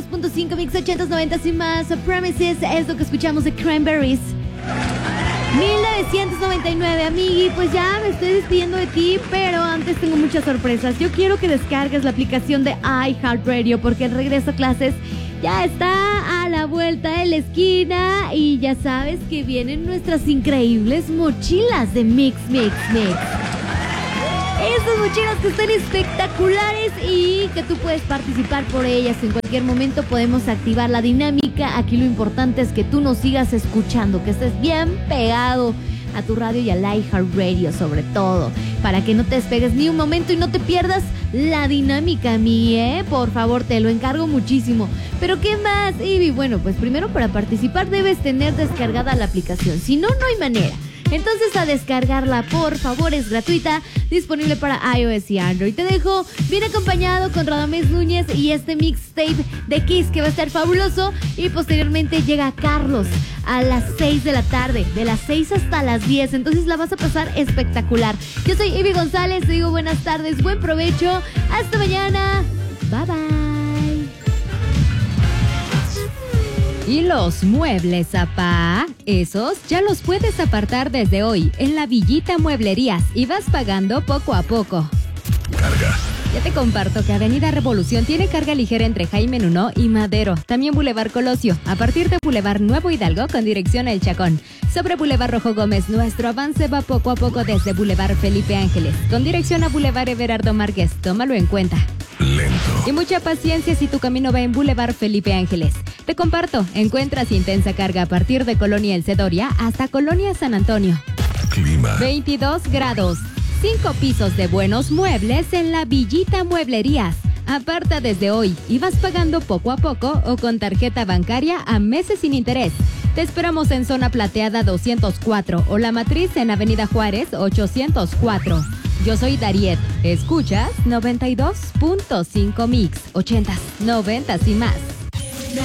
92.5 Mix 80s, 90s y más. Promises es lo que escuchamos de Cranberries. 1999, amigui, pues ya me estoy despidiendo de ti, pero antes tengo muchas sorpresas. Yo quiero que descargues la aplicación de iHeartRadio porque el regreso a clases ya está a la vuelta de la esquina y ya sabes que vienen nuestras increíbles mochilas de Mix. Estas mochilas que están espectaculares y que tú puedes participar por ellas. En cualquier momento podemos activar la dinámica. Aquí lo importante es que tú nos sigas escuchando, que estés bien pegado a tu radio y al iHeartRadio sobre todo, para que no te despegues ni un momento y no te pierdas la dinámica, por favor, te lo encargo muchísimo. Pero ¿qué más, Ivy? Bueno, pues primero para participar debes tener descargada la aplicación, si no, no hay manera. Entonces a descargarla, por favor, es gratuita, disponible para iOS y Android. Te dejo bien acompañado con Radamés Núñez y este mixtape de Kiss que va a estar fabuloso. Y posteriormente llega Carlos a las 6 de la tarde, de las 6 hasta las 10. Entonces la vas a pasar espectacular. Yo soy Ivy González, te digo buenas tardes, buen provecho, hasta mañana, bye bye. ¿Y los muebles, apá? Esos ya los puedes apartar desde hoy en la Villita Mueblerías y vas pagando poco a poco. Carga. Ya te comparto que Avenida Revolución tiene carga ligera entre Jaime Nuno y Madero. También Boulevard Colosio, a partir de Boulevard Nuevo Hidalgo con dirección a El Chacón. Sobre Boulevard Rojo Gómez, nuestro avance va poco a poco desde Boulevard Felipe Ángeles, con dirección a Boulevard Everardo Márquez. Tómalo en cuenta. Lento. Y mucha paciencia si tu camino va en Boulevard Felipe Ángeles. Te comparto, encuentras intensa carga a partir de Colonia El Cedoria hasta Colonia San Antonio. Clima. 22 grados. 5 pisos de buenos muebles en la Villita Mueblerías. Aparta desde hoy y vas pagando poco a poco o con tarjeta bancaria a meses sin interés. Te esperamos en Zona Plateada 204 o La Matriz en Avenida Juárez 804. Yo soy Dariet. Escuchas 92.5 Mix, 80s, 90s y más.